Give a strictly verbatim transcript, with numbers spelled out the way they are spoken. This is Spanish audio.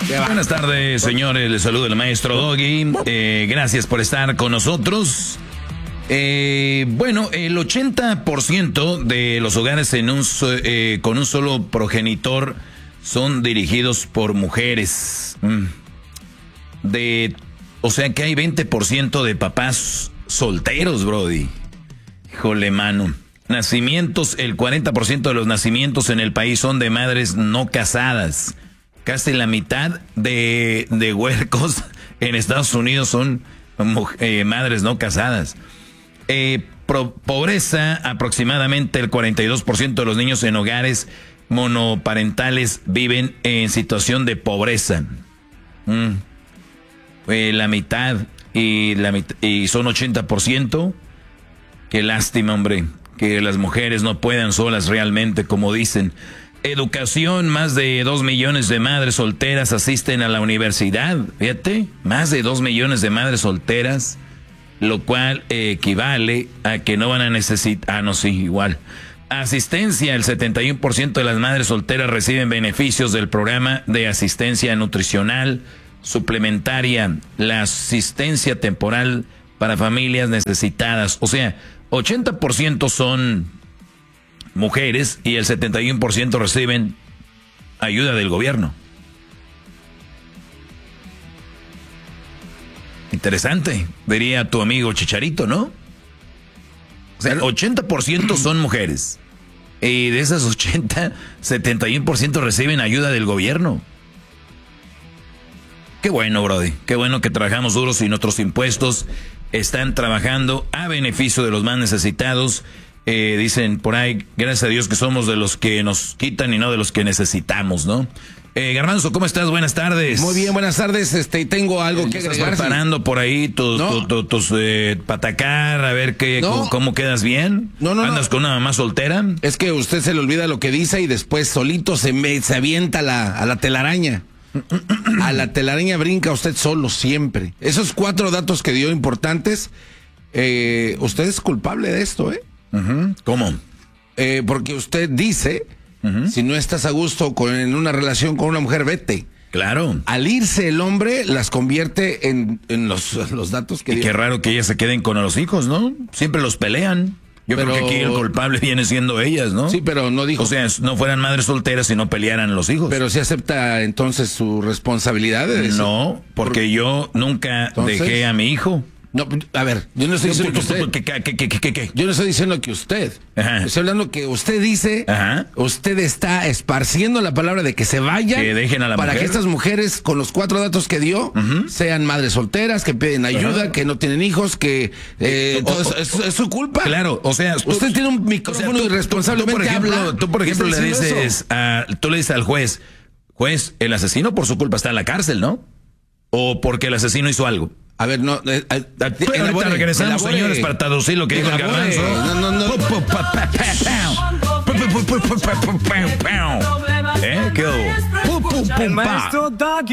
Buenas tardes, señores. Les saluda el maestro Doggy. Eh, gracias por estar con nosotros. Eh, bueno, el ochenta por ciento de los hogares en un, eh, con un solo progenitor son dirigidos por mujeres. Mm. De, o sea que hay veinte por ciento de papás solteros, brody. Híjole, mano. Nacimientos, el cuarenta por ciento de los nacimientos en el país son de madres no casadas. Casi la mitad de, de huercos en Estados Unidos son eh, madres no casadas. Eh, pro, pobreza, aproximadamente el cuarenta y dos por ciento de los niños en hogares monoparentales viven en situación de pobreza. Mm. Eh, la mitad y, la mit y son ochenta por ciento. Qué lástima, hombre, que las mujeres no puedan solas realmente, como dicen. Educación, más de dos millones de madres solteras asisten a la universidad. Fíjate, más de dos millones de madres solteras, lo cual eh, equivale a que no van a necesitar... Ah, no, sí, igual. Asistencia, el setenta y uno por ciento de las madres solteras reciben beneficios del programa de asistencia nutricional suplementaria, la asistencia temporal para familias necesitadas. O sea, ochenta por ciento son mujeres y el setenta y uno por ciento reciben ayuda del gobierno. Interesante, diría tu amigo Chicharito, ¿no? O sea, el ochenta por ciento son mujeres y de esas ochenta, setenta y uno por ciento reciben ayuda del gobierno. Qué bueno, brody, qué bueno que trabajamos duros y nuestros impuestos están trabajando a beneficio de los más necesitados. Eh, dicen por ahí, gracias a Dios que somos de los que nos quitan y no de los que necesitamos, ¿no? Eh, Garbanzo, ¿cómo estás? Buenas tardes. Muy bien, buenas tardes. Este, tengo algo que agregar. ¿Estás preparando por ahí tus, no. tu, tu, tus eh, patacar, a ver qué, no. cómo, cómo quedas bien? No, no, ¿Andas no. con una mamá soltera? Es que usted se le olvida lo que dice y después solito se, me, se avienta a la, a la telaraña. A la telaraña brinca usted solo, siempre. Esos cuatro datos que dio importantes, eh, usted es culpable de esto, ¿eh? Uh-huh. ¿Cómo? Eh, porque usted dice, uh-huh. si no estás a gusto con, en una relación con una mujer, vete. Claro. Al irse el hombre, las convierte en, en los, los datos que y dio. Qué raro que ellas se queden con los hijos, ¿no? Siempre los pelean. Yo pero, creo que aquí el culpable viene siendo ellas, ¿no? Sí, pero no dijo... O sea, no fueran madres solteras y no pelearan los hijos. Pero sí acepta entonces su responsabilidad de decir... No, porque Por... yo nunca ¿Entonces? dejé a mi hijo. No, a ver, yo no estoy diciendo que usted... ¿Qué, qué, qué, qué, qué? Yo no estoy diciendo que usted. Ajá. Estoy hablando que usted dice... Ajá. Usted está esparciendo la palabra de que se vayan... Que dejen a la para mujer. que estas mujeres, con los cuatro datos que dio, uh-huh. sean madres solteras, que piden ayuda, uh-huh. que no tienen hijos, que... Eh, todo eso, es, es su culpa. Claro, o sea... Usted tú, tiene un micrófono o sea, tú, irresponsablemente tú, tú, por ejemplo, habla... Tú, por ejemplo, le dices... A, tú le dices al juez... Juez, el asesino por su culpa está en la cárcel, ¿no? O porque el asesino hizo algo. A ver, no... Eh, eh, Pero ahorita regresamos, señores, para traducir lo que dijo el Garbanzo. No, no, no. ¿Eh? ¿Qué hubo? El maestro Doggy.